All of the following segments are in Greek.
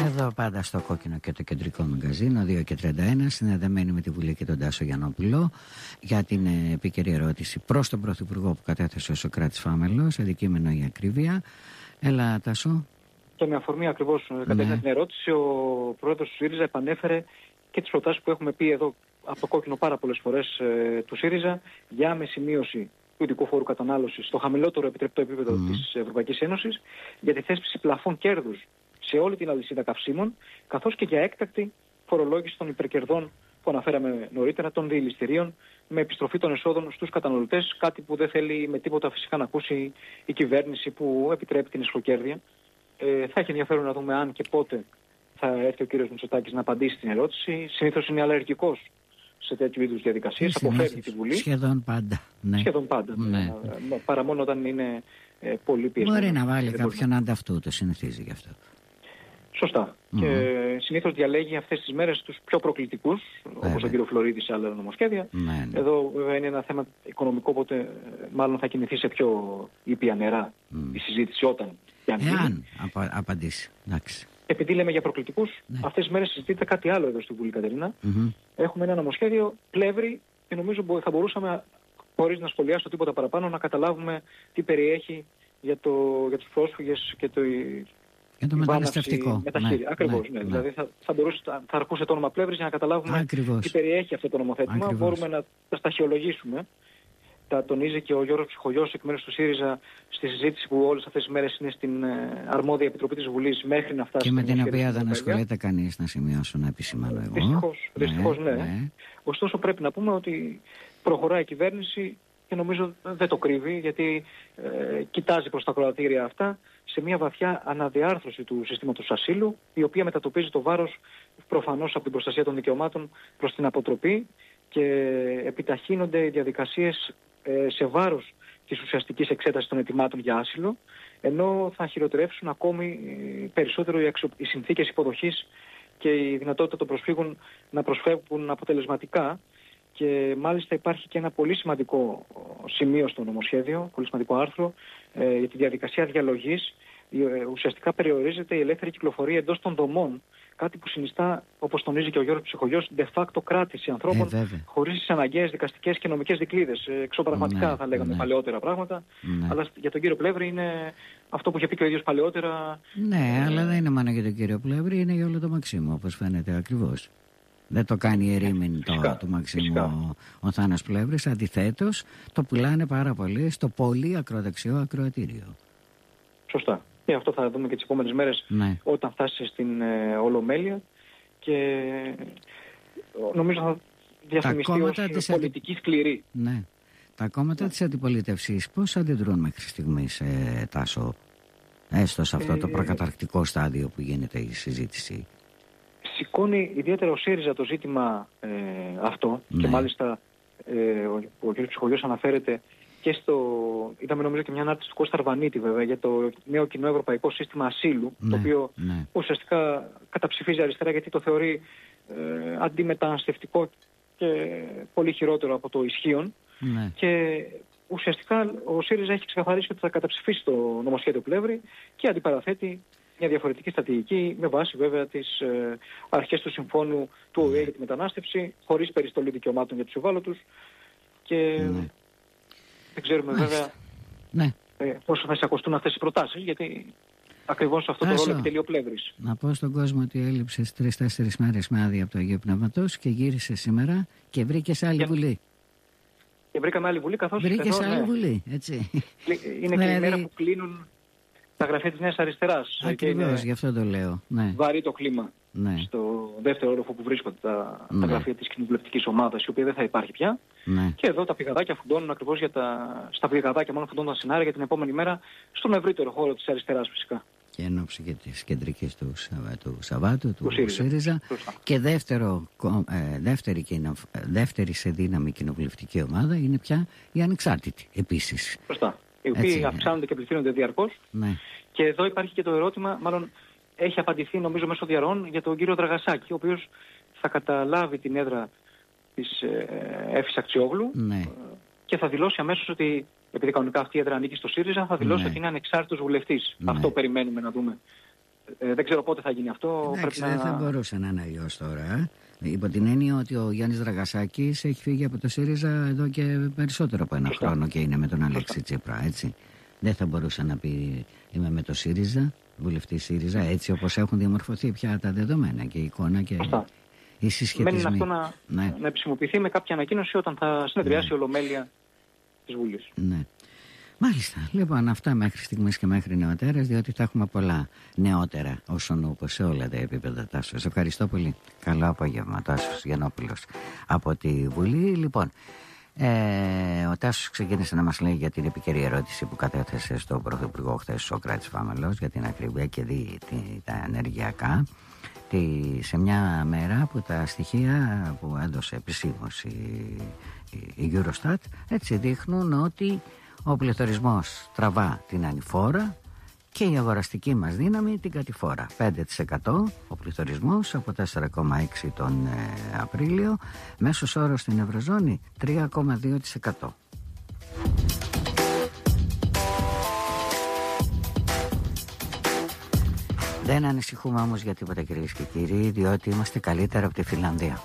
Εδώ πάντα στο κόκκινο και το κεντρικό μαγκαζίνο 2 και 31, συνδεδεμένοι με τη Βουλή και τον Τάσο Γιαννόπουλο για την επίκαιρη ερώτηση προς τον Πρωθυπουργό που κατέθεσε ο Σωκράτης Φάμελος, αντικείμενο η ακρίβεια. Έλα Τάσο. Και με αφορμή ακριβώς την ερώτηση, ο πρόεδρος του ΣΥΡΙΖΑ επανέφερε και τις προτάσεις που έχουμε πει εδώ από το κόκκινο πάρα πολλές φορές του ΣΥΡΙΖΑ για άμεση μείωση του ειδικού φόρου κατανάλωσης στο χαμηλότερο επιτρεπτό επίπεδο της Ευρωπαϊκής Ένωσης, για τη θέσπιση πλαφών κέρδους σε όλη την αλυσίδα καυσίμων, καθώς και για έκτακτη φορολόγηση των υπερκερδών που αναφέραμε νωρίτερα, των διελιστηρίων, με επιστροφή των εσόδων στους καταναλωτές, κάτι που δεν θέλει με τίποτα φυσικά να ακούσει η κυβέρνηση που επιτρέπει την εσχροκέρδεια. Θα έχει ενδιαφέρον να δούμε αν και πότε θα έρθει ο κύριος Μητσοτάκης να απαντήσει την ερώτηση. Συνήθως είναι αλλεργικός σε τέτοιου είδους διαδικασίες, αποφεύγει τη Βουλή. Σχεδόν πάντα. Ναι. Σχεδόν πάντα. Ναι. Παρά μόνο όταν είναι πολύ πιεσμένο. Μπορεί να βάλει κάποιον ανταυτού, το συνηθίζει γι' αυτό. Σωστά. Και συνήθως διαλέγει αυτές τις μέρες τους πιο προκλητικούς, όπως τον κύριο Φλωρίδη σε άλλα νομοσχέδια. Εδώ βέβαια είναι ένα θέμα οικονομικό, οπότε μάλλον θα κινηθεί σε πιο ήπια νερά η συζήτηση όταν και αν εάν απαντήσει. Εντάξει. Επειδή λέμε για προκλητικούς, αυτές τις μέρες συζητείται κάτι άλλο εδώ στη Βουλή, Κατερίνα. Έχουμε ένα νομοσχέδιο πλεύρη και νομίζω θα μπορούσαμε, χωρίς να σχολιάσω τίποτα παραπάνω, να καταλάβουμε τι περιέχει για τους πρόσφυγες και για το μεταναστευτικό. Ακριβώς, ναι. Δηλαδή θα αρκούσε το όνομα πλεύρης για να καταλάβουμε τι περιέχει αυτό το νομοθέτημα. Μπορούμε να τα σταχυολογήσουμε. Τα τονίζει και ο Γιώργος Ψυχογιός εκ μέρους του ΣΥΡΙΖΑ στη συζήτηση που όλες αυτές τις μέρες είναι στην αρμόδια επιτροπή της Βουλής μέχρι να φτάσει. Και με την οποία δεν ασχολείται κανείς, να σημειώσω, να επισημάνω εγώ. Δυστυχώς, ναι. Ωστόσο πρέπει να πούμε ότι προχωράει η κυβέρνηση και νομίζω δεν το κρύβει, γιατί κοιτάζει προς τα ακροατήρια αυτά σε μια βαθιά αναδιάρθρωση του συστήματος ασύλου, η οποία μετατοπίζει το βάρος προφανώς από την προστασία των δικαιωμάτων προς την αποτροπή και επιταχύνονται οι διαδικασίες σε βάρος της ουσιαστικής εξέτασης των αιτημάτων για άσυλο, ενώ θα χειροτερεύσουν ακόμη περισσότερο οι συνθήκες υποδοχής και η δυνατότητα των προσφύγων να προσφεύγουν αποτελεσματικά. Και μάλιστα υπάρχει και ένα πολύ σημαντικό σημείο στο νομοσχέδιο, πολύ σημαντικό άρθρο, για τη διαδικασία διαλογής. Ουσιαστικά περιορίζεται η ελεύθερη κυκλοφορία εντός των δομών, κάτι που συνιστά, όπως τονίζει και ο Γιώργος Ψυχογιός, de facto κράτηση ανθρώπων χωρίς τις αναγκαίες δικαστικές και νομικές δικλείδες. Εξωπραγματικά θα λέγαμε παλαιότερα πράγματα, αλλά για τον κύριο Πλεύρη είναι αυτό που είχε πει και ο ίδιος παλαιότερα. Ναι, αλλά δεν είναι μόνο για τον κύριο Πλεύρη, είναι για όλο το Μαξίμου, όπως φαίνεται ακριβώς. Δεν το κάνει ερήμην του Μαξίμου ο Θάνος Πλεύρης, αντιθέτως το πουλάνε πάρα πολύ στο πολύ ακροδεξιό ακροατήριο. Σωστά. Και αυτό θα δούμε και τις επόμενες μέρες όταν φτάσει στην Ολομέλεια και νομίζω θα διαφημιστεί ως πολιτική σκληρή. Ναι. Τα κόμματα της αντιπολίτευσης πώς αντιδρούν μέχρι στιγμής, Τάσο, έστω σε αυτό το προκαταρκτικό στάδιο που γίνεται η συζήτηση? Σηκώνει ιδιαίτερα ο ΣΥΡΙΖΑ το ζήτημα αυτό και μάλιστα ο κ. Ψυχογιός αναφέρεται και είδαμε νομίζω και μια ανάρτηση του Κώστα Αρβανίτη βέβαια για το νέο κοινό ευρωπαϊκό σύστημα ασύλου, το οποίο ουσιαστικά καταψηφίζει αριστερά γιατί το θεωρεί αντιμεταναστευτικό και πολύ χειρότερο από το ισχύον. Και ουσιαστικά ο ΣΥΡΙΖΑ έχει ξεκαθαρίσει ότι θα καταψηφίσει το νομοσχέδιο Πλεύρη και αντιπαραθέτει μια διαφορετική στρατηγική με βάση βέβαια τις αρχές του συμφώνου του ΟΗΕ για τη μετανάστευση, χωρίς περιστολή δικαιωμάτων για τους ευάλωτους και δεν ξέρουμε βέβαια πόσο θα εισακωστούν αυτές οι προτάσεις, γιατί ακριβώς αυτό το ρόλο επιτελεί ο Πλεύρης. Να πω στον κόσμο ότι έλειψες 3-4 μέρες με άδεια από το Αγίου Πνεύματος και γύρισε σήμερα και βρήκες άλλη Βουλή. Και βρήκαμε άλλη Βουλή καθώς βρήκες άλλη Βουλή, έτσι. Είναι και η μέρα που κλείνουν τα γραφεία της Νέας Αριστεράς. Ακριβώς, γι' αυτό το λέω. Βαρύ το κλίμα στο δεύτερο όροφο που βρίσκονται τα γραφεία της κοινοβουλευτικής ομάδας, η οποία δεν θα υπάρχει πια. Και εδώ τα πηγαδάκια φουντώνουν ακριβώς στα πηγαδάκια μόνο φουντώνουν τα σενάρια για την επόμενη μέρα στον ευρύτερο χώρο της αριστεράς φυσικά. Και εν ώψη και της κεντρικής του Σαββάτου, του ΣΥΡΙΖΑ. Και δεύτερη σε δύναμη κοινοβουλευτική ομάδα είναι πια η ανεξάρτητη επίσης. Σωστά. Οι οποίοι αυξάνονται και πληθύνονται διαρκώς. Και εδώ υπάρχει και το ερώτημα, μάλλον έχει απαντηθεί νομίζω μέσω διαρροών, για τον κύριο Δραγασάκη, ο οποίος θα καταλάβει την έδρα της Εύης Αξιόγλου και θα δηλώσει αμέσως ότι, επειδή κανονικά αυτή η έδρα ανήκει στο ΣΥΡΙΖΑ, θα δηλώσει ότι είναι ανεξάρτητος βουλευτής. Αυτό περιμένουμε να δούμε Δεν ξέρω πότε θα γίνει αυτό. Εντάξει, δεν θα μπορούσε να είναι αλλιώς τώρα. Υπό την έννοια ότι ο Γιάννης Δραγασάκης έχει φύγει από το ΣΥΡΙΖΑ εδώ και περισσότερο από ένα χρόνο και είναι με τον Αλέξη Τσίπρα, έτσι. Δεν θα μπορούσε να πει είμαι με το ΣΥΡΙΖΑ, βουλευτή ΣΥΡΙΖΑ, έτσι όπως έχουν διαμορφωθεί πια τα δεδομένα και η εικόνα και οι συσχετισμοί. Μένει αυτό να επισημοποιηθεί με κάποια ανακοίνωση όταν θα συνεδριάσει η Ολομέλεια της Βουλής. Ναι. Μάλιστα. Λοιπόν, αυτά μέχρι στιγμής και μέχρι νεοτέρας, διότι θα έχουμε πολλά νεότερα όσον όπως σε όλα τα επίπεδα. Τάσο, ευχαριστώ πολύ. Καλό απόγευμα, Τάσος Γιαννόπουλος από τη Βουλή. Λοιπόν, ο Τάσος ξεκίνησε να μας λέει για την επικαιρή ερώτηση που κατέθεσε στον Πρωθυπουργό χθες ο Σοκράτης Φάμελος για την ακρίβεια και τα ενεργειακά. Σε μια μέρα που τα στοιχεία που έδωσε επισήμως η Eurostat έτσι δείχνουν ότι ο πληθωρισμός τραβά την ανηφόρα και η αγοραστική μας δύναμη την κατηφόρα. 5% ο πληθωρισμός από 4,6% τον Απρίλιο, μέσος όρος στην Ευρωζώνη 3,2%. Δεν ανησυχούμε όμως για τίποτα, κυρίες και κύριοι, διότι είμαστε καλύτερα από τη Φινλανδία.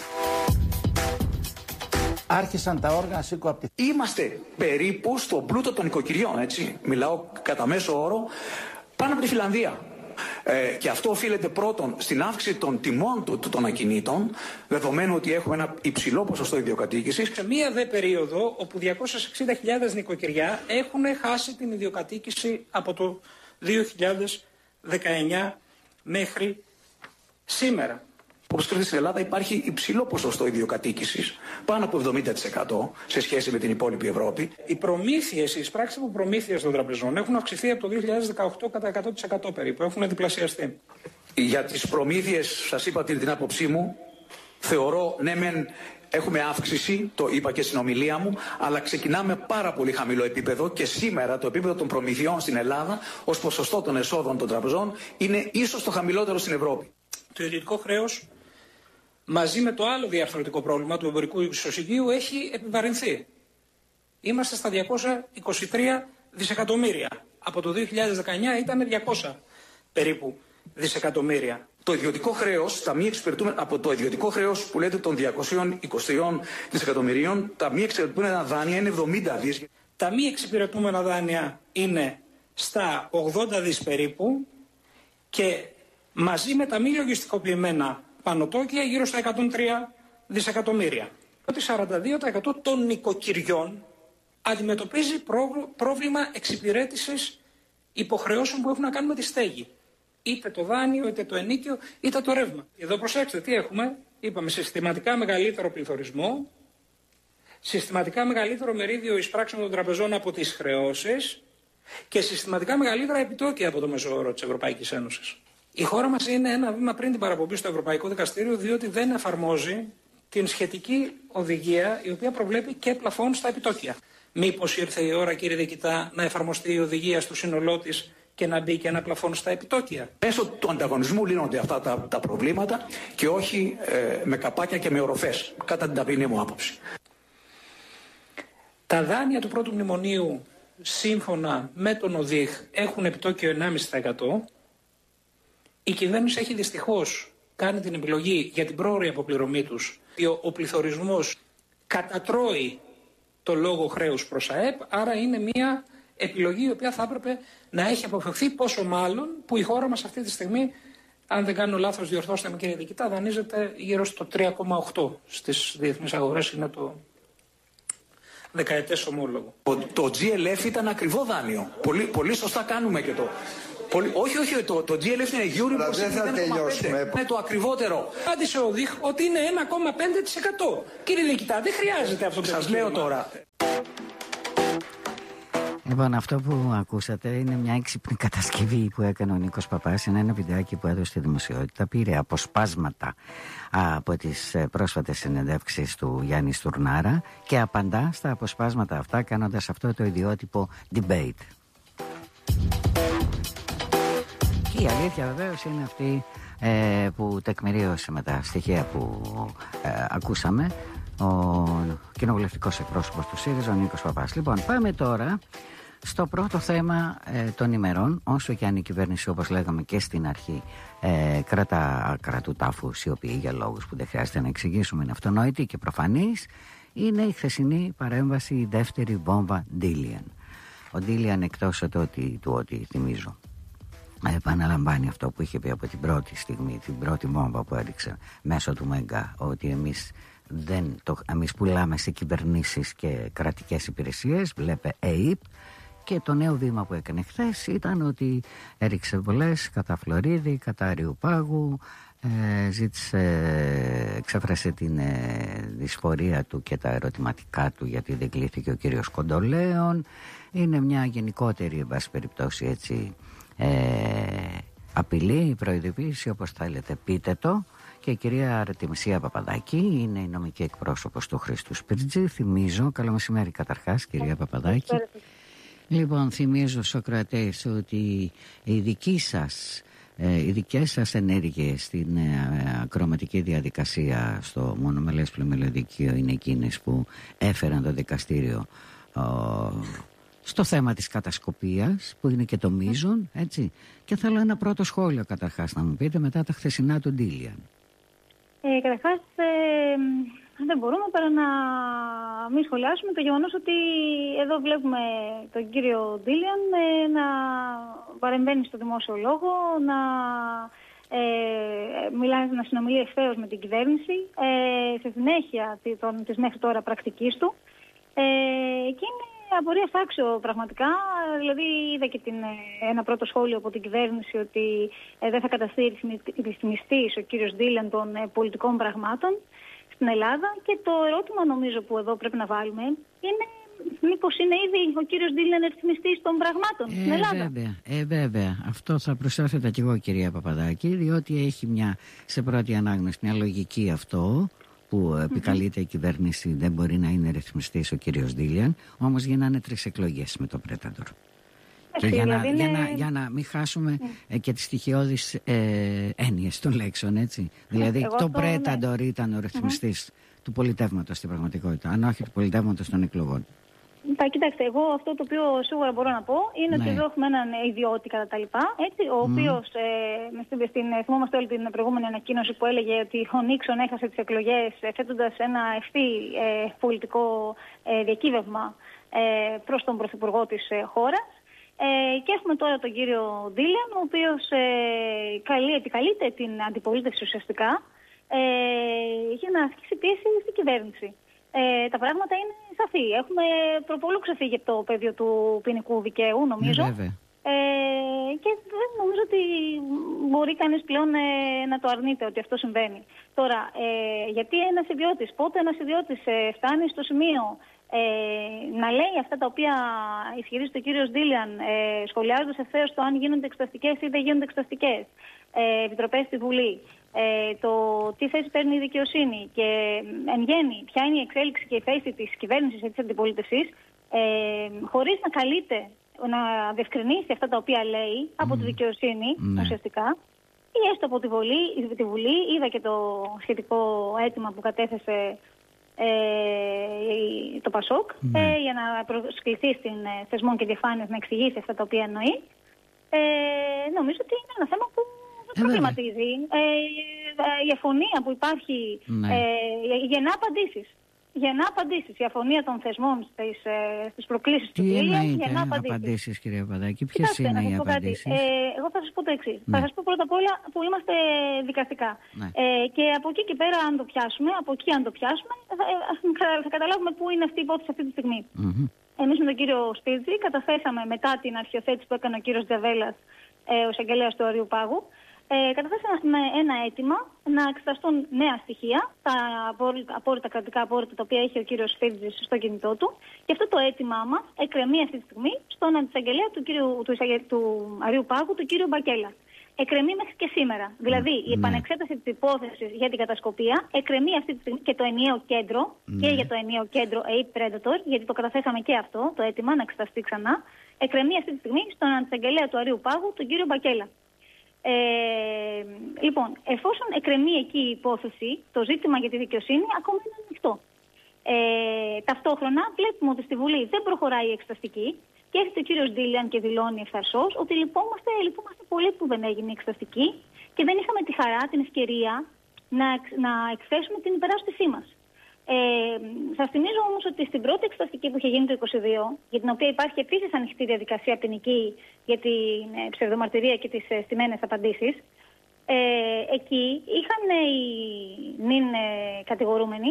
Άρχισαν τα όργανα συκοαπτή. Είμαστε περίπου στον πλούτο των οικοκυριών, έτσι. Μιλάω κατά μέσο όρο πάνω από τη Φινλανδία. Και αυτό οφείλεται πρώτον στην αύξηση των τιμών των ακινήτων, δεδομένου ότι έχουμε ένα υψηλό ποσοστό ιδιοκατοίκησης. Σε μία δε περίοδο όπου 260.000 νοικοκυριά έχουν χάσει την ιδιοκατοίκηση από το 2019 μέχρι σήμερα. Όπως ξέρετε, στην Ελλάδα υπάρχει υψηλό ποσοστό ιδιοκατοίκησης, πάνω από 70% σε σχέση με την υπόλοιπη Ευρώπη. Οι προμήθειες, οι εισπράξεις από προμήθειες των τραπεζών έχουν αυξηθεί από το 2018 κατά 100% περίπου, έχουν διπλασιαστεί. Για τις προμήθειες, σας είπα την άποψή μου, θεωρώ ναι μεν έχουμε αύξηση, το είπα και στην ομιλία μου, αλλά ξεκινάμε πάρα πολύ χαμηλό επίπεδο και σήμερα το επίπεδο των προμηθειών στην Ελλάδα ως ποσοστό των εσόδων των τραπεζών είναι ίσως το χαμηλότερο στην Ευρώπη. Το ιδιωτικό χρέος μαζί με το άλλο διαρθρωτικό πρόβλημα του εμπορικού ισοζυγίου έχει επιβαρυνθεί. Είμαστε στα 223 δισεκατομμύρια. Από το 2019 ήταν 200 περίπου δισεκατομμύρια. Το ιδιωτικό χρέος, από το ιδιωτικό χρέος που λέτε των 223 δισεκατομμυρίων, τα μη εξυπηρετούμενα δάνεια είναι 70 δις. Τα μη εξυπηρετούμενα δάνεια είναι στα 80 δις περίπου και μαζί με τα μη λογιστικοποιημένα πανωτόκια γύρω στα 103 δισεκατομμύρια. Ότι 42% των νοικοκυριών αντιμετωπίζει πρόβλημα εξυπηρέτησης υποχρεώσεων που έχουν να κάνουν με τη στέγη. Είτε το δάνειο, είτε το ενίκιο, είτε το ρεύμα. Εδώ προσέξτε τι έχουμε. Είπαμε συστηματικά μεγαλύτερο πληθωρισμό, συστηματικά μεγαλύτερο μερίδιο εισπράξεων των τραπεζών από τις χρεώσεις και συστηματικά μεγαλύτερα επιτόκια από το μέσο όρο της Ευρωπαϊκής Ένωσης. Η χώρα μας είναι ένα βήμα πριν την παραπομπή στο Ευρωπαϊκό Δικαστήριο, διότι δεν εφαρμόζει την σχετική οδηγία η οποία προβλέπει και πλαφόν στα επιτόκια. Μήπως ήρθε η ώρα, κύριε Διοικητά, να εφαρμοστεί η οδηγία στο σύνολό της και να μπει και ένα πλαφόν στα επιτόκια? Μέσω του ανταγωνισμού λύνονται αυτά τα προβλήματα και όχι με καπάκια και με οροφές, κατά την ταπεινή μου άποψη. Τα δάνεια του πρώτου μνημονίου, σύμφωνα με τον ΟΔΙΧ, έχουν επιτόκιο 1,5%. Η κυβέρνηση έχει δυστυχώς κάνει την επιλογή για την πρόωρη αποπληρωμή τους. Ο πληθωρισμός κατατρώει το λόγο χρέους προς ΑΕΠ, άρα είναι μια επιλογή η οποία θα έπρεπε να έχει αποφευχθεί, πόσο μάλλον που η χώρα μας αυτή τη στιγμή, αν δεν κάνω λάθος, διορθώστε με κύριε Διοικητά, δανείζεται γύρω στο 3,8 στις διεθνείς αγορές, είναι το δεκαετές ομόλογο. Το GLF ήταν ακριβό δάνειο. Πολύ σωστά κάνουμε και το... Όχι, το GLF είναι Euribor, δεν θα τελειώσουμε. Είναι το ακριβότερο. Άντισε ο ΔΙΧ ότι είναι 1,5%. Κύριε Διοικητά, δεν χρειάζεται αυτό που σας λέω τώρα. Λοιπόν, αυτό που ακούσατε είναι μια έξυπνη κατασκευή που έκανε ο Νίκος Παπάς. Είναι ένα βιντεάκι που έδωσε στη δημοσιότητα. Πήρε αποσπάσματα από τις πρόσφατες συνεντεύξεις του Γιάννη Στουρνάρα και απαντά στα αποσπάσματα αυτά κάνοντας αυτό το ιδιότυπο debate. Και η αλήθεια βεβαίως είναι αυτή που τεκμηρίωσε με τα στοιχεία που ακούσαμε ο κοινοβουλευτικός εκπρόσωπος του ΣΥΡΙΖΑ, ο Νίκος Παπάς. Λοιπόν, πάμε τώρα Στο πρώτο θέμα των ημερών, όσο και αν η κυβέρνηση, όπως λέγαμε και στην αρχή, κρατού τάφου σιωπή για λόγους που δεν χρειάζεται να εξηγήσουμε, είναι αυτονόητη και προφανής, είναι η χθεσινή παρέμβαση, η δεύτερη βόμβα Ντίλιαν. Ο Ντίλιαν, εκτός του ότι θυμίζω, επαναλαμβάνει αυτό που είχε πει από την πρώτη στιγμή, την πρώτη βόμβα που έριξε μέσω του Μέγκα, ότι εμείς πουλάμε σε κυβερνήσεις και κρατικές υπηρεσίες, βλέπε ΕΙΠ. Και το νέο βήμα που έκανε χθες ήταν ότι έριξε βολές κατά Φλωρίδη, κατά Αριουπάγου, εξέφρασε την δυσφορία του και τα ερωτηματικά του γιατί δεν κλήθηκε ο κύριος Κοντολέων. Είναι μια γενικότερη, εν πάση περιπτώσει, έτσι, απειλή, προειδοποίηση, όπως θέλετε πείτε το. Και η κυρία Αρτεμισία Παπαδάκη είναι η νομική εκπρόσωπος του Χρήστου Σπίρτζη. Θυμίζω, καλό μεσημέρι καταρχάς, κυρία Παπαδάκη. Λοιπόν, θυμίζω στους ακροατές ότι οι δικές σας ενέργειες στην ακροματική διαδικασία στο μονομελές πλημελιωδικείο είναι εκείνες που έφεραν το δικαστήριο στο θέμα της κατασκοπίας, που είναι και το μείζον, έτσι. Και θέλω ένα πρώτο σχόλιο καταρχάς να μου πείτε μετά τα χθεσινά του Ντίλιαν. Καταρχάς, δεν μπορούμε παρά να μην σχολιάσουμε το γεγονός ότι εδώ βλέπουμε τον κύριο Ντίλιαν να παρεμβαίνει στο δημόσιο λόγο, να μιλάει, να συνομιλεί ευθέως με την κυβέρνηση σε συνέχεια της μέχρι τώρα πρακτικής του, και είναι απορία φάξιο πραγματικά. Δηλαδή είδα και ένα πρώτο σχόλιο από την κυβέρνηση ότι δεν θα καταστεί ρυθμιστής ο κύριος Ντίλιαν των πολιτικών πραγμάτων στην Ελλάδα, και το ερώτημα νομίζω που εδώ πρέπει να βάλουμε είναι μήπως είναι ήδη ο κύριος Ντίλιαν ρυθμιστής των πραγμάτων στην Ελλάδα. Βέβαια. Αυτό θα προσέθετα κι εγώ, κυρία Παπαδάκη, διότι έχει σε πρώτη ανάγνωση μια λογική αυτό που επικαλείται η κυβέρνηση, δεν μπορεί να είναι ρυθμιστής ο κύριος Ντίλιαν, όμως γίνανε 3 εκλογές με το Πρέταντορ. Και για να μην χάσουμε και τις στοιχειώδεις έννοιες των λέξεων, έτσι. Δηλαδή το Πρέταντορ ήταν ο ρυθμιστής του πολιτεύματος στην πραγματικότητα, αν όχι του πολιτεύματος των εκλογών. Κοιτάξτε, εγώ αυτό το οποίο σίγουρα μπορώ να πω είναι ότι εδώ έχουμε έναν ιδιώτη κατά τα λοιπά, έτσι, ο οποίος, θυμόμαστε όλη την προηγούμενη ανακοίνωση που έλεγε ότι ο Νίξον έχασε τις εκλογές θέτοντας ένα ευθύ πολιτικό διακύβευμα προς τον πρωθυπουργό της χώρας. Και έχουμε τώρα τον κύριο Ντίλιαν, ο οποίος επικαλείται την αντιπολίτευση ουσιαστικά για να ασκήσει πίεση στην κυβέρνηση. Τα πράγματα είναι σαφή. Έχουμε προπολού ξεφύγει από το πεδίο του ποινικού δικαίου, νομίζω. Και δεν νομίζω ότι μπορεί κανείς πλέον να το αρνείται ότι αυτό συμβαίνει. Τώρα, γιατί ένας ιδιώτης, πότε ένας ιδιώτης φτάνει στο σημείο να λέει αυτά τα οποία ισχυρίζεται ο κύριος Ντίλιαν, σχολιάζοντας ευθέως το αν γίνονται εξεταστικές ή δεν γίνονται εξεταστικές επιτροπές στη Βουλή, το τι θέση παίρνει η δικαιοσύνη και εν γέννη ποια είναι η εξέλιξη και η θέση της κυβέρνησης ή της αντιπολίτευσης, χωρίς να καλείται να διευκρινίσει αυτά τα οποία λέει από τη δικαιοσύνη ουσιαστικά, ή έστω από τη Βουλή. Είδα και το σχετικό αίτημα που κατέθεσε το ΠΑΣΟΚ για να προσκληθεί στην θεσμών και διαφάνειας να εξηγήσει αυτά τα οποία εννοεί. Νομίζω ότι είναι ένα θέμα που προβληματίζει. Η αφωνία που υπάρχει γεννά απαντήσεις. Γεννά απαντήσεις. Η αφωνία των θεσμών στις προκλήσεις του Ντίλιαν γεννά απαντήσεις. Κυρία Παπαδάκη, ποιες είναι οι απαντήσεις? Εγώ θα σας πω το εξής. Θα σας πω πρώτα απ' όλα που είμαστε δικαστικά. Και από εκεί και πέρα, αν το πιάσουμε, θα καταλάβουμε πού είναι αυτή η υπόθεση αυτή τη στιγμή. Εμείς με τον κύριο Σπίρτζη καταθέσαμε μετά την αρχιοθέτηση που έκανε ο κύριος Τζαβέλας, ο εισαγγελέας του Αριού Πάγου, καταθέσαμε ένα αίτημα να εξεταστούν νέα στοιχεία, τα απόρριτα κρατικά απόρριτα τα οποία έχει ο κύριος Σπίρτζης στο κινητό του. Και αυτό το αίτημά μας εκκρεμεί αυτή τη στιγμή στον αντισαγγελέα του Αριού Πάγου, του κύριου Μπακέλα. Εκκρεμεί μέχρι και σήμερα. Δηλαδή η επανεξέταση της υπόθεσης για την κατασκοπία εκκρεμεί αυτή τη στιγμή και το ενιαίο κέντρο, και για το ενιαίο κέντρο Ape Predator, γιατί το καταθέσαμε και αυτό το αίτημα να εξεταστεί ξανά, εκκρεμεί αυτή τη στιγμή στον αντισαγγελέα του Αριού Πάγου, τον κύριο Μπακέλα. Λοιπόν, εφόσον εκκρεμεί εκεί η υπόθεση, το ζήτημα για τη δικαιοσύνη ακόμα είναι ανοιχτό. Ταυτόχρονα βλέπουμε ότι στη Βουλή δεν προχωράει η εξεταστική. Και έρχεται ο κύριος Ντίλιαν και δηλώνει ευθαρσώς ότι λυπόμαστε πολύ που δεν έγινε η εξεταστική και δεν είχαμε τη χαρά, την ευκαιρία να εκθέσουμε την υπεράσπισή μας. Σας θυμίζω όμως ότι στην πρώτη εξεταστική που είχε γίνει το 2022, για την οποία υπάρχει επίσης ανοιχτή διαδικασία ποινική για την ψευδομαρτυρία και τις στημένες απαντήσεις, εκεί είχαν οι νυν κατηγορούμενοι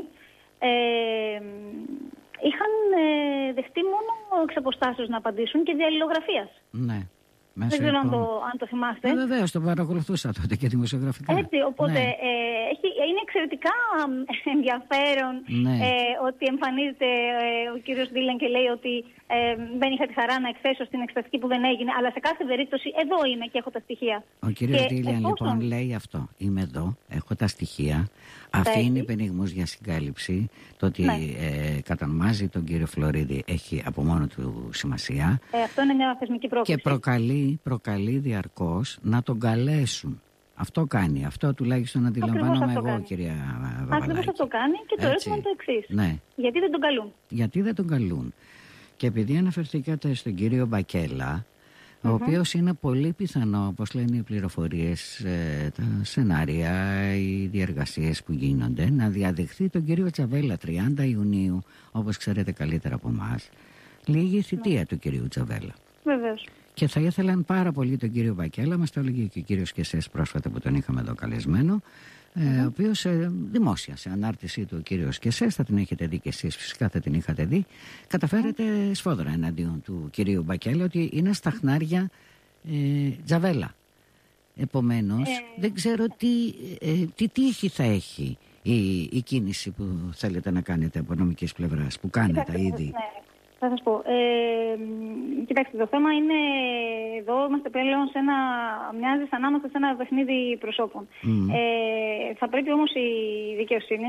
είχαν δεχτεί μόνο εξ αποστάσεως να απαντήσουν και δια αλληλογραφίας. Ναι. Δεν ξέρω αν το θυμάστε. Βεβαίως, το παρακολουθούσα τότε και δημοσιογραφικά. Έτσι, οπότε είναι εξαιρετικά ενδιαφέρον ότι εμφανίζεται ο κύριος Ντίλιαν και λέει ότι δεν είχα τη χαρά να εκθέσω στην εξεταστική που δεν έγινε, αλλά σε κάθε περίπτωση εδώ είμαι και έχω τα στοιχεία. Ο κύριος Ντίλιαν λοιπόν λέει αυτό. Είμαι εδώ, έχω τα στοιχεία. Αυτή είναι πενιγμούς για συγκάλυψη. Το ότι κατανομάζει τον κύριο Φλωρίδη έχει από μόνο του σημασία. Αυτό είναι μια θεσμική πρόκληση. Και προκαλεί διαρκώς να τον καλέσουν. Αυτό κάνει. Αυτό τουλάχιστον αντιλαμβάνομαι εγώ, κυρία Βαβαλάκη. Ακριβώς αυτό κάνει και το ερώτημα είναι το εξής. Ναι. Γιατί δεν τον καλούν? Γιατί δεν τον καλούν? Και επειδή αναφερθήκατε στον κύριο Μπακέλα, ο οποίος είναι πολύ πιθανό, όπως λένε οι πληροφορίες, τα σενάρια, οι διεργασίες που γίνονται, να διαδεχθεί τον κύριο Τζαβέλα 30 Ιουνίου, όπως ξέρετε καλύτερα από εμάς, λίγη η θητεία του κυρίου Τζαβέλα. Βεβαίως. Και θα ήθελαν πάρα πολύ τον κύριο Μπακέλα, μας το έλεγε και ο κύριος Κεσές πρόσφατα που τον είχαμε εδώ καλεσμένο, ο οποίος δημόσια σε ανάρτησή του ο κύριος Κεσές, θα την έχετε δει και εσείς φυσικά, θα την είχατε δει, καταφέρεται σφόδρα εναντίον του κυρίου Μπακέλα ότι είναι στα χνάρια Τζαβέλα. Επομένως δεν ξέρω τι τύχη θα έχει η κίνηση που θέλετε να κάνετε από νομικής πλευράς, που κάνετε ήδη. Θα σας πω. Κοιτάξτε, το θέμα είναι εδώ είμαστε πλέον μοιάζει σαν να είμαστε σε ένα παιχνίδι προσώπων. Θα πρέπει όμως η δικαιοσύνη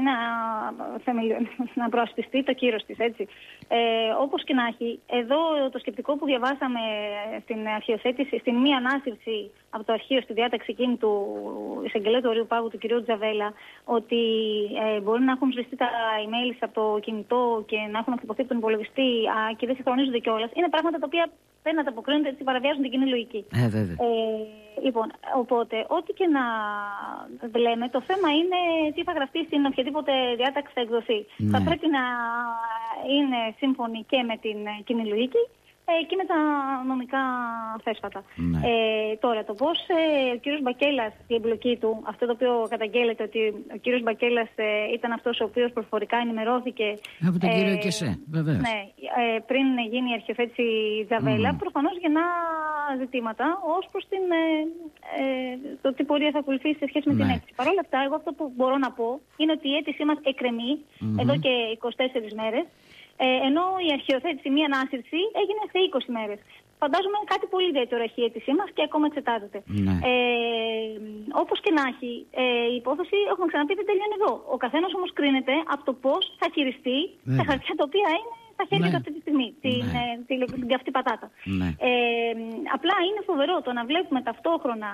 να προασπιστεί το κύρος της, έτσι. Όπως και να έχει, εδώ το σκεπτικό που διαβάσαμε στην αρχιοθέτηση, στην μία ανάσυρση από το αρχείο στη διάταξη εκείνη του εισαγγελέα του Ορείου Πάγου, του κ. Τζαβέλα, ότι μπορεί να έχουν σβηστεί τα email από το κινητό και να έχουν εκτυπωθεί από τον υπολογιστή και δεν συγχρονίζονται κιόλας. Είναι πράγματα τα οποία δεν ανταποκρίνονται, έτσι παραβιάζουν την κοινή λογική. Λοιπόν, οπότε, ό,τι και να λέμε, το θέμα είναι τι θα γραφτεί στην οποιαδήποτε διάταξη θα εκδοθεί. Θα πρέπει να είναι σύμφωνη και με την κοινή λογική και με τα νομικά θέσφατα. Τώρα, το πώς ο κύριος Μπακέλας, η εμπλοκή του, αυτό το οποίο καταγγέλλεται ότι ο κύριος Μπακέλας ήταν αυτός ο οποίος προφορικά ενημερώθηκε από τον κύριο Κεσέ, βεβαίως. Ναι, πριν γίνει η αρχιοθέτηση Τζαβέλα, προφανώς γεννά ζητήματα ως προς το τι πορεία θα ακολουθήσει σε σχέση με την αίτηση. Παρ' όλα αυτά, εγώ αυτό που μπορώ να πω είναι ότι η αίτησή μας εκκρεμεί εδώ και 24 μέρες. Ενώ η αρχιοθέτηση, μία ανάσυρση, έγινε σε 20 μέρες. Φαντάζομαι κάτι πολύ ιδιαίτερο έχει η αίτησή μας και ακόμα εξετάζεται. Όπως και να έχει, η υπόθεση, έχουμε ξαναπεί, δεν τελειώνει εδώ. Ο καθένας όμως κρίνεται από το πώς θα χειριστεί τα χαρτιά τα οποία είναι στα χέρια του αυτή τη στιγμή, την καυτή πατάτα. Απλά είναι φοβερό το να βλέπουμε ταυτόχρονα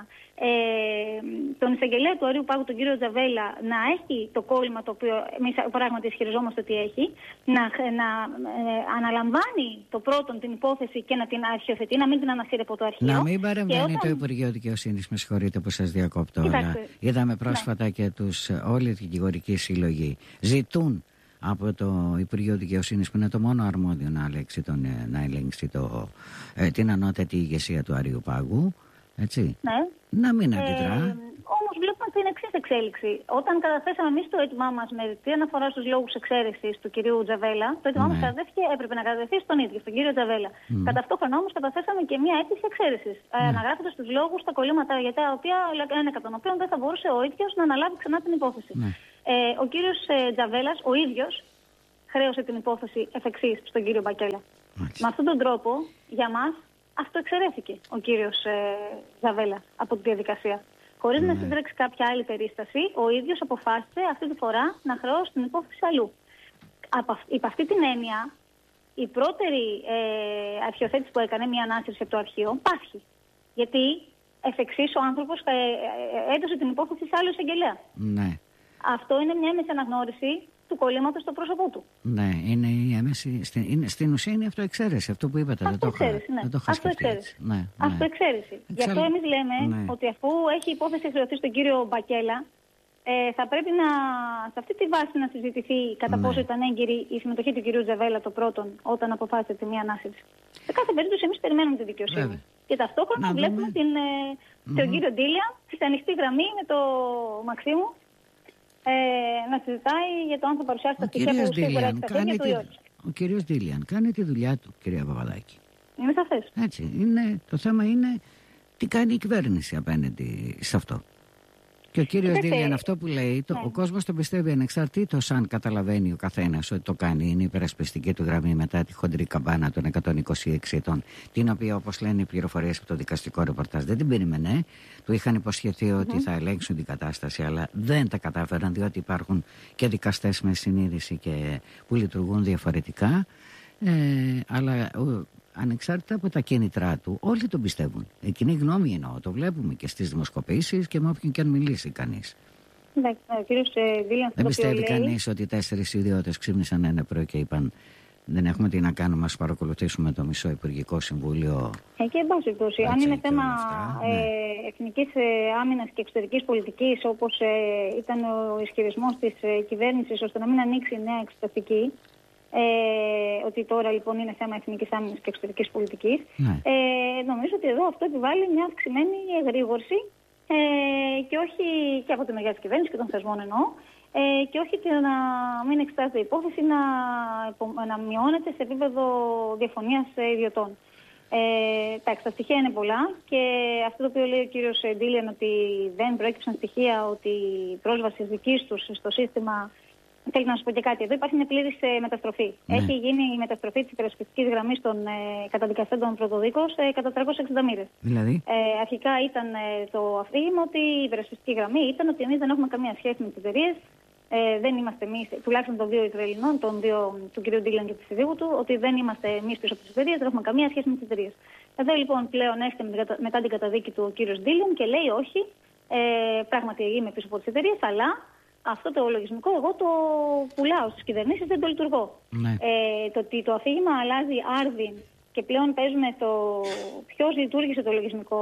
τον εισαγγελέα του Ορείου Πάγου, τον κύριο Τζαβέλα, να έχει το κόλλημα το οποίο εμείς πράγματι ισχυριζόμαστε ότι έχει, να αναλαμβάνει το πρώτον την υπόθεση και να την αρχιοθετεί, να μην την ανασύρει από το αρχείο. Να μην παρεμβαίνει το Υπουργείο Δικαιοσύνης, με συγχωρείτε που σας διακόπτω. Είδαμε πρόσφατα και όλοι οι δικηγορικοί σύλλογοι ζητούν από το Υπουργείο Δικαιοσύνης, που είναι το μόνο αρμόδιο να ελέγξει την ανώτατη ηγεσία του Αρείου Πάγου, έτσι, να μην αντιδρά. Όμως βλέπουμε την εξής εξέλιξη. Όταν καταθέσαμε εμείς το αίτημά μας με τι αναφορά στους λόγους εξαίρεσης του κυρίου Τζαβέλα, το αίτημά μας έπρεπε να κατατεθεί στον ίδιο, στον κύριο Τζαβέλα. Κατά ταυτόχρονα όμως καταθέσαμε και μια αίτηση εξαίρεσης, αναγράφοντας τους λόγους, τα κολλήματα για τα οποία, κατά των οποίων δεν θα μπορούσε ο ίδιος να αναλάβει ξανά την υπόθεση. Ο κύριος Τζαβέλας ο ίδιος χρέωσε την υπόθεση εφ' εξής στον κύριο Μπακέλα. Με αυτόν τον τρόπο, για μας, αυτό εξαιρέθηκε ο κύριος Τζαβέλα από τη διαδικασία. Χωρίς να συντρέξει κάποια άλλη περίσταση, ο ίδιος αποφάσισε αυτή τη φορά να χρεώσει την υπόθεση αλλού. Υπ' αυτή την έννοια, η πρώτερη αρχιοθέτηση που έκανε, μια ανάσυρση από το αρχείο, πάσχει. Γιατί εφ' εξής ο άνθρωπος έδωσε την υπόθεση σε άλλο εισαγγελέα. Αυτό είναι μια έμεση αναγνώριση του κολλήματος στο πρόσωπό του. Ναι, είναι η στην ουσία είναι αυτοεξαίρεση, αυτό που είπατε. Αυτοεξαίρεση, ναι. Αυτοεξαίρεση. Γι' αυτό εμείς λέμε ότι αφού έχει υπόθεση εξαιρεθεί στον κύριο Μπακέλα, θα πρέπει σε αυτή τη βάση να συζητηθεί κατά πόσο ήταν έγκυρη η συμμετοχή του κυρίου Τζαβέλα το πρώτον όταν αποφάσισε τη μία ανάσυρση. Σε κάθε περίπτωση εμείς περιμένουμε τη δικαιοσύνη. Και ταυτόχρονα βλέπουμε τον κύριο Ντίλια στη ανοιχτή γραμμή με το Μαξίμου να συζητάει για το αν θα παρουσιάσει τα στοιχεία που σίγουρα έχει τα. Ο κύριος Ντίλιαν κάνει τη δουλειά του, κυρία Παπαδάκη. Είναι σαφές. Έτσι, το θέμα είναι τι κάνει η κυβέρνηση απέναντι σε αυτό. Και ο κύριος Ντίλιαν αυτό που λέει, ο κόσμος το πιστεύει ανεξαρτήτως αν καταλαβαίνει ο καθένας ότι το κάνει. Είναι η υπερασπιστική του γραμμή μετά τη χοντρή καμπάνα των 126 ετών, την οποία, όπως λένε οι πληροφορίες από το δικαστικό ρεπορτάζ, δεν την περίμενε. Του είχαν υποσχεθεί ότι θα ελέγξουν την κατάσταση, αλλά δεν τα κατάφεραν, διότι υπάρχουν και δικαστές με συνείδηση και που λειτουργούν διαφορετικά. Αλλά ανεξάρτητα από τα κίνητρά του, όλοι τον πιστεύουν. Κοινή γνώμη εννοώ. Το βλέπουμε και στις δημοσκοπήσεις και με όποιον και αν μιλήσει κανείς. Δεν πιστεύει κανείς ότι 4 ιδιώτες ξύπνησαν ένα πρωί και είπαν δεν έχουμε τι να κάνουμε, ας παρακολουθήσουμε το μισό Υπουργικό Συμβούλιο. Και εν πάση περιπτώσει, αν είναι θέμα εθνικής άμυνας και εξωτερικής πολιτικής, όπως ήταν ο ισχυρισμός της κυβέρνησης, ώστε να μην ανοίξει νέα εξεταστική. Ότι τώρα λοιπόν είναι θέμα εθνικής άμυνας και εξωτερικής πολιτικής. Νομίζω ότι εδώ αυτό επιβάλλει μια αυξημένη εγρήγορση και όχι και από τη μεριά της κυβέρνησης και των θεσμών εννοώ, και όχι και να μην εξετάζεται η υπόθεση να μειώνεται σε επίπεδο διαφωνίας ιδιωτών. Τα στοιχεία είναι πολλά και αυτό το οποίο λέει ο κύριος Ντίλιαν, ότι δεν προέκυψαν στοιχεία ότι η πρόσβαση δικής τους στο σύστημα. Θέλω να σας πω και κάτι. Εδώ υπάρχει μια πλήρης μεταστροφή. Έχει γίνει η μεταστροφή της υπερασπιστικής γραμμής των καταδικαστέντων πρωτοδίκως κατά 360 μοίρες. Δηλαδή. Αρχικά ήταν το αφήγημα ότι η υπερασπιστική γραμμή ήταν ότι εμείς δεν έχουμε καμία σχέση με τις εταιρείες. Δεν είμαστε εμείς, τουλάχιστον των δύο Ισραηλινών, του κ. Ντίλιαν και της συζύγου του, ότι δεν είμαστε εμείς πίσω από τις εταιρείες, δεν έχουμε καμία σχέση με τις εταιρείες. Εδώ λοιπόν πλέον έρχεται μετά την καταδίκη του ο κ. Ντίλιαν και λέει όχι, πράγματι είμαι πίσω από τις εταιρείες, αλλά. Αυτό το λογισμικό εγώ το πουλάω στις κυβερνήσεις, δεν το λειτουργώ. Το ότι το αφήγημα αλλάζει άρδιν και πλέον παίζουμε το ποιος λειτουργήσε το λογισμικό,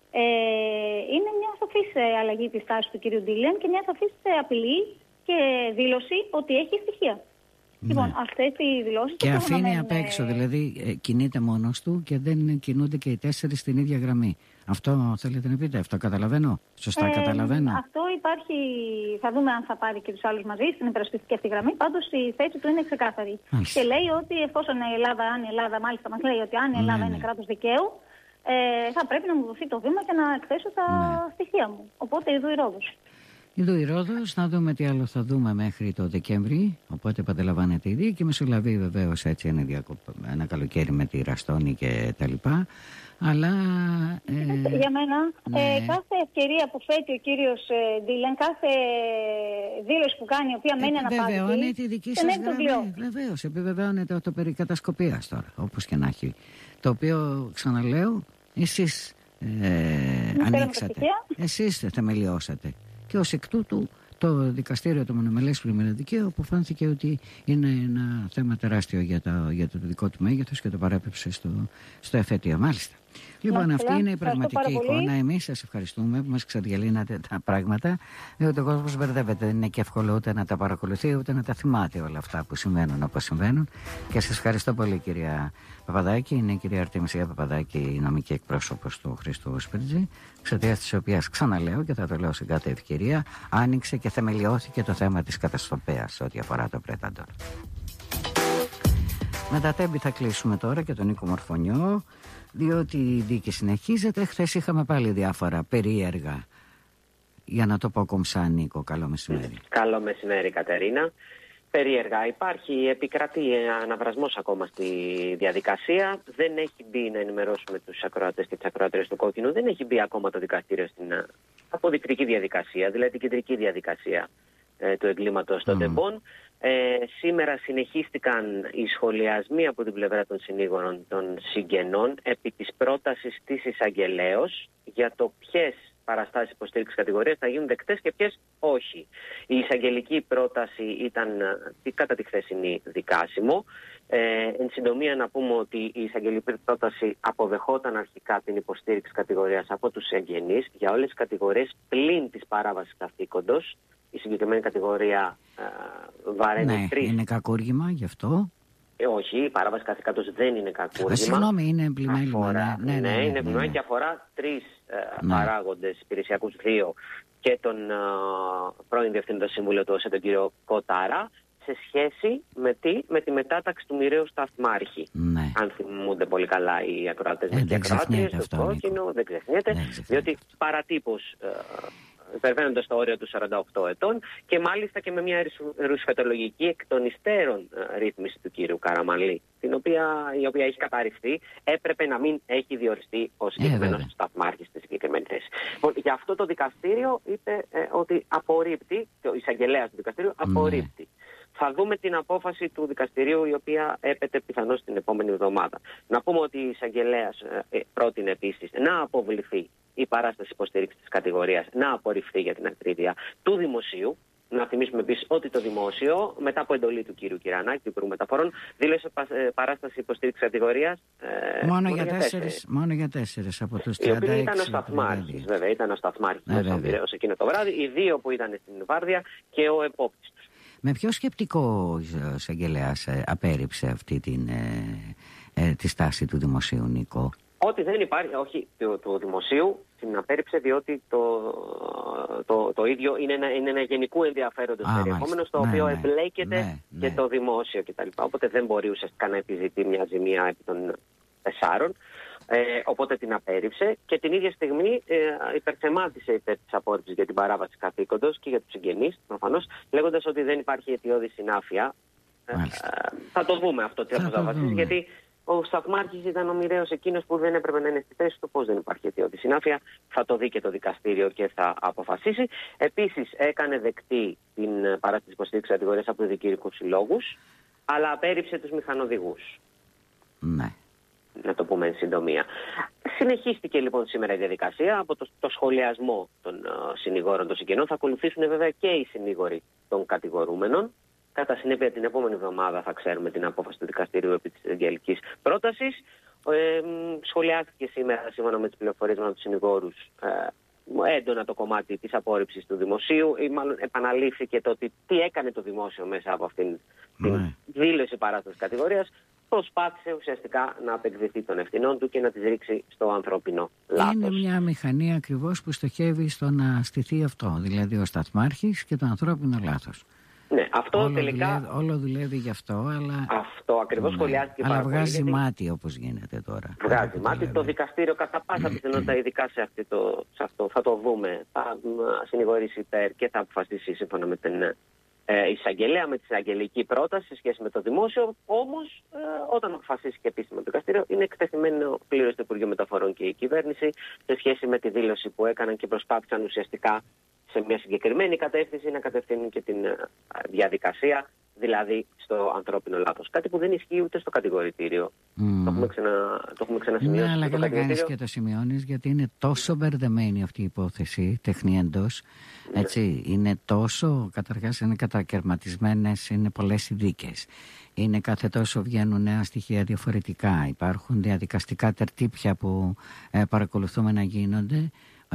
είναι μια σαφής αλλαγή της τάσης του κ. Ντίλιαν και μια σαφής απειλή και δήλωση ότι έχει στοιχεία. Λοιπόν, αυτές οι δηλώσεις. Και αφήνει απ' έξω, δηλαδή κινείται μόνος του και δεν κινούνται και οι 4 στην ίδια γραμμή. Αυτό θέλετε να πείτε, αυτό καταλαβαίνω. Σωστά καταλαβαίνω. Αυτό υπάρχει, θα δούμε αν θα πάρει και τους άλλους μαζί στην υπερασπιστική αυτή γραμμή. Πάντως η θέση του είναι ξεκάθαρη. Και λέει ότι εφόσον η Ελλάδα, μάλιστα μας λέει ότι αν η Ελλάδα είναι κράτος δικαίου, θα πρέπει να μου δοθεί το βήμα και να εκθέσω τα στοιχεία μου. Οπότε ειδού η Ρόδος. Ειδού η Ρόδος, να δούμε τι άλλο θα δούμε μέχρι το Δεκέμβρη. Οπότε επαναλαμβάνεται ήδη και μεσολαβεί βεβαίως έτσι ένα καλοκαίρι με τη Ραστόνη και τα λοιπά. Αλλά. Για μένα, κάθε ευκαιρία που θέτει ο κύριος Ντίλιαν, κάθε δήλωση που κάνει, η οποία μένει αναπάντητη. Επιβεβαιώνει τη δική σας γραμμή. Βεβαίως, επιβεβαιώνεται το περί κατασκοπίας τώρα, όπως και να έχει. Το οποίο, ξαναλέω, εσείς ανοίξατε. Εσείς θεμελιώσατε. Και ως εκ τούτου το δικαστήριο του Μονομελές Πλημμυροδικαίου αποφάνθηκε ότι είναι ένα θέμα τεράστιο για το δικό του μέγεθος και το παρέπεψε στο εφετείο. Μάλιστα. Λοιπόν, αυτή είναι η πραγματική εικόνα. Εμείς σας ευχαριστούμε που μας ξαδιαλύνατε τα πράγματα, διότι ο κόσμος μπερδεύεται. Δεν είναι και εύκολο ούτε να τα παρακολουθεί ούτε να τα θυμάται όλα αυτά που συμβαίνουν όπως συμβαίνουν. Και σας ευχαριστώ πολύ, κυρία Παπαδάκη. Είναι η κυρία Αρτεμισία Παπαδάκη, η νομική εκπρόσωπος του Χρήστου Σπίρτζη, εξαιτίας της οποίας, ξαναλέω και θα το λέω σε κάθε ευκαιρία, άνοιξε και θεμελιώθηκε το θέμα της καταστροφέας ό,τι αφορά το Πρέταντορ. Με τα τέμπη θα κλείσουμε τώρα και τον Νίκο Μορφωνιό, διότι η δίκη συνεχίζεται. Χθες είχαμε πάλι διάφορα περίεργα, για να το πω κομψά, Νίκο. Καλό μεσημέρι. Καλό μεσημέρι, Κατερίνα. Περίεργα. Επικρατεί αναβρασμός ακόμα στη διαδικασία. Δεν έχει μπει, να ενημερώσουμε τους ακροατές και τις ακροατές του Κόκκινου, δεν έχει μπει ακόμα το δικαστήριο στην αποδεικτική διαδικασία, δηλαδή την κεντρική διαδικασία του εγκλήματος των τεμπών. Σήμερα συνεχίστηκαν οι σχολιασμοί από την πλευρά των συνήγορων των συγγενών επί της πρότασης της εισαγγελέως για το ποιες παραστάσεις υποστήριξης κατηγορίας θα γίνουν δεκτές και ποιες όχι. Η εισαγγελική πρόταση ήταν κατά τη χθεσινή δικάσιμο. Εν συντομία να πούμε ότι η εισαγγελική πρόταση αποδεχόταν αρχικά την υποστήριξη κατηγορίας από τους εγγενείς για όλες τις κατηγορίες πλην της παράβασης καθήκοντος. Η συγκεκριμένη κατηγορία βαραίνει 3. Είναι κακούργημα γι' αυτό. Όχι, η παράβαση καθήκοντος δεν είναι κακούργημα. Συγγνώμη, είναι πλημέλημα. Ναι, είναι πλημέλημα και αφορά 3 παράγοντες υπηρεσιακούς, 2 και τον πρώην Διευθύνοντα Σύμβουλο του ΟΣΕ, τον κύριο Κοτάρα, σε σχέση με τη μετάταξη του μοιραίου σταθμάρχη. Ναι. Αν θυμούνται πολύ καλά οι ακροατές και οι ακροάτριες, το κόκκινο δεν ξεχνιέται, διότι παρατύπως υπερβαίνοντας το όριο του 48 ετών και μάλιστα και με μια ρουσφετολογική εκ των υστέρων ρύθμιση του κύριου Καραμανλή, η οποία έχει καταρριφθεί, έπρεπε να μην έχει διοριστεί ο συγκεκριμένος σταθμάρχης στη συγκεκριμένη θέση. Γι' αυτό το δικαστήριο είπε ότι απορρίπτει, ο εισαγγελέας του δικαστήριου απορρίπτει. Θα δούμε την απόφαση του δικαστηρίου, η οποία έπεται πιθανώς την επόμενη εβδομάδα. Να πούμε ότι η εισαγγελέας πρότεινε επίσης να αποβληθεί η παράσταση υποστήριξης της κατηγορίας, να απορριφθεί για την ακρίβεια του δημοσίου. Να θυμίσουμε επίσης ότι το δημόσιο, μετά από εντολή του κύριου Κυρανάκη, του Υπουργού Μεταφορών, δήλωσε παράσταση υποστήριξης κατηγορίας μόνο για 4 από τους 36. Οι οποίοι ήταν ο σταθμάρχης, βέβαια, ήταν ο σταθμάρχης ως εκείνο το βράδυ, οι 2 που ήταν στην βάρδια και ο επόπτης τους. Με ποιο σκεπτικό ο εισαγγελέας απέρριψε αυτή τη στάση του δημοσίου, Νίκο? Ότι δεν υπάρχει, όχι του δημοσίου, την απέρριψε διότι το ίδιο είναι ένα γενικού ενδιαφέροντος περιεχόμενο, στο οποίο εμπλέκεται και το δημόσιο κτλ. Οπότε δεν μπορεί ουσιαστικά να επιζητεί μια ζημία επί των 4. Οπότε την απέρριψε και την ίδια στιγμή υπερθεμάτισε υπέρ της απόρριψης για την παράβαση καθήκοντος και για τους συγγενείς, προφανώς, λέγοντας ότι δεν υπάρχει αιτιώδη συνάφεια. Θα το δούμε αυτό τι θα αποφασίσει, γιατί ο σταθμάρχης ήταν ο μοιραίος εκείνος που δεν έπρεπε να είναι στη θέση του. Πώς δεν υπάρχει αιτιώδη συνάφεια, θα το δει και το δικαστήριο και θα αποφασίσει. Επίσης, έκανε δεκτή την παράσταση υποστήριξης κατηγορίας από τους δικηγορικούς συλλόγους, αλλά απέρριψε τους μηχανοδηγούς. Ναι. Να το πούμε εν συντομία. Συνεχίστηκε λοιπόν σήμερα η διαδικασία από το σχολιασμό των συνηγόρων των συγγενών. Θα ακολουθήσουν βέβαια και οι συνήγοροι των κατηγορούμενων. Κατά συνέπεια την επόμενη εβδομάδα θα ξέρουμε την απόφαση του δικαστηρίου επί της εισαγγελικής πρότασης. Σχολιάστηκε σήμερα, σύμφωνα με τις πληροφορίες από τους συνηγόρους, έντονα το κομμάτι της απόρριψης του δημοσίου, ή μάλλον επαναλήφθηκε το ότι τι έκανε το δημόσιο μέσα από αυτήν την δήλωση παράστασης κατηγορίας. Προσπάθησε ουσιαστικά να απεκδηθεί των ευθυνών του και να τις ρίξει στο ανθρώπινο λάθος. Είναι μια μηχανή ακριβώς που στοχεύει στο να στηθεί αυτό, δηλαδή ο σταθμάρχης και το ανθρώπινο λάθος. Ναι, αυτό τελικά. Όλο δουλεύει γι' αυτό, αλλά. Αυτό ακριβώς σχολιάστηκε πάρα πολύ. Αλλά βγάζει μάτι όπως γίνεται τώρα. Βγάζει μάτι. Το δικαστήριο κατά πάσα πιθανότητα, ειδικά σε αυτό, θα το δούμε. Θα συνηγορήσει υπέρ και θα αποφασίσει σύμφωνα με την εισαγγελέα, με τη εισαγγελική πρόταση σε σχέση με το δημόσιο. Όμως, όταν αποφασίσει και επίσημα το δικαστήριο, είναι εκτεθειμένο πλήρως το Υπουργείο Μεταφορών και η κυβέρνηση σε σχέση με τη δήλωση που έκαναν και προσπάθησαν ουσιαστικά σε μια συγκεκριμένη κατεύθυνση να κατευθύνουν και την διαδικασία, δηλαδή στο ανθρώπινο λάθος. Κάτι που δεν ισχύει ούτε στο κατηγορητήριο. Το έχουμε ξανασημειώσει. Ναι, αλλά καλά κάνεις και το σημειώνεις, γιατί είναι τόσο μπερδεμένη αυτή η υπόθεση, τεχνίεντος. Έτσι, είναι τόσο, καταρχάς είναι κατακαιρματισμένες, είναι πολλές ειδίκες. Είναι κάθε τόσο βγαίνουν νέα στοιχεία διαφορετικά. Υπάρχουν διαδικαστικά τερτύπια που παρακολουθούμε να γίνονται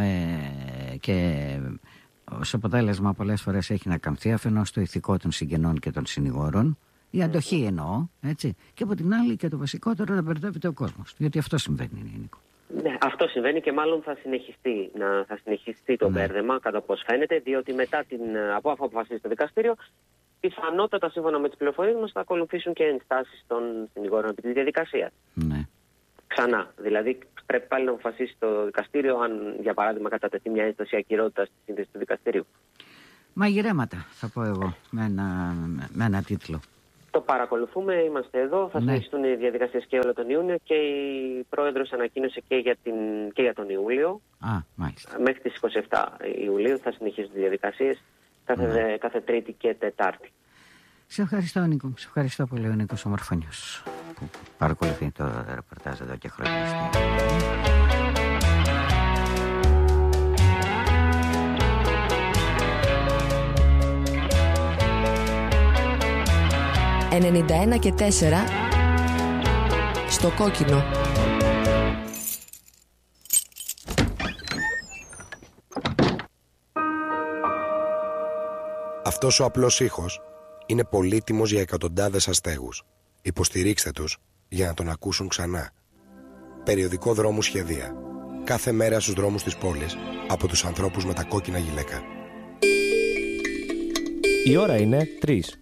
και ως αποτέλεσμα πολλές φορές έχει να καμφθεί αφενός το ηθικό των συγγενών και των συνηγόρων, η αντοχή εννοώ, έτσι, και από την άλλη και το βασικότερο να μπερδεύεται ο κόσμος, γιατί αυτό συμβαίνει, Νίκο. Ναι, αυτό συμβαίνει και μάλλον θα συνεχιστεί το μπέρδεμα, κατά πώς φαίνεται, διότι μετά από αφού αποφασίσει το δικαστήριο, πιθανότατα σύμφωνα με τις πληροφορίες μας θα ακολουθήσουν και ενστάσεις των συνηγόρων επί της διαδικασίας. Ναι. Ξανά, δηλαδή πρέπει πάλι να αποφασίσει το δικαστήριο αν, για παράδειγμα, κατατεθεί μια ένσταση ακυρότητας στη σύνθεση του δικαστηρίου. Μαγειρέματα, θα πω εγώ, με ένα τίτλο. Το παρακολουθούμε, είμαστε εδώ, θα συνεχιστούν οι διαδικασίες και όλο τον Ιούνιο και η Πρόεδρος ανακοίνωσε και για τον Ιούλιο. Μάλιστα. Μέχρι τις 27 Ιουλίου θα συνεχίσουν οι διαδικασίες κάθε Τρίτη και Τετάρτη. Σε ευχαριστώ, Νίκο. Σε ευχαριστώ πολύ, ο Νίκος Ομορφωνιός, που παρακολουθεί το ρεπορτάζ εδώ και χρόνια. 91 και 4 στο κόκκινο. Αυτός ο απλός ήχος είναι πολύτιμος για εκατοντάδες αστέγους. Υποστηρίξτε τους για να τον ακούσουν ξανά. Περιοδικό Δρόμου Σχεδία. Κάθε μέρα στους δρόμους της πόλης από τους ανθρώπους με τα κόκκινα γυλαίκα. Η ώρα είναι 3.